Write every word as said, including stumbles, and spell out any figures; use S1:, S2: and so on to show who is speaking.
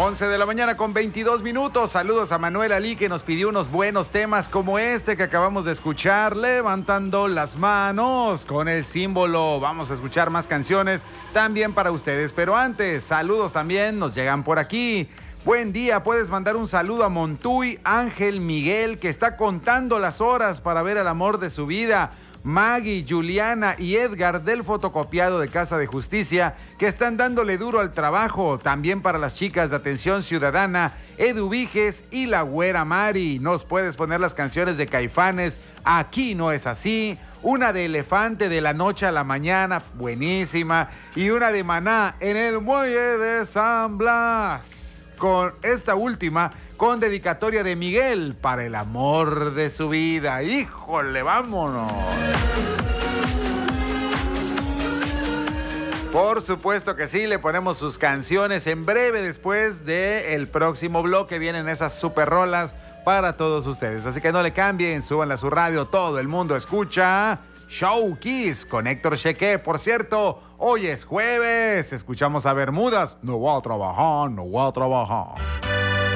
S1: once de la mañana con veintidós minutos. Saludos a Manuel Ali, que nos pidió unos buenos temas como este que acabamos de escuchar, Levantando las Manos, con el símbolo. Vamos a escuchar más canciones también para ustedes, pero antes, saludos también nos llegan por aquí. Buen día, puedes mandar un saludo a Montuy Ángel Miguel, que está contando las horas para ver al amor de su vida. Maggie, Juliana y Edgar del fotocopiado de Casa de Justicia, que están dándole duro al trabajo. También para las chicas de Atención Ciudadana, Edu Viges y la güera Mari. Nos puedes poner las canciones de Caifanes, Aquí no es así, una de Elefante, De la noche a la mañana, buenísima, y una de Maná, En el muelle de San Blas. Con esta última, con dedicatoria de Miguel para el amor de su vida. ¡Híjole, vámonos! Por supuesto que sí, le ponemos sus canciones en breve después del próximo bloque. Vienen esas super rolas para todos ustedes. Así que no le cambien, súbanla a su radio. Todo el mundo escucha Show Kiss con Héctor Cheque. Por cierto, hoy es jueves. Escuchamos a Bermudas. No voy a trabajar, no voy a trabajar.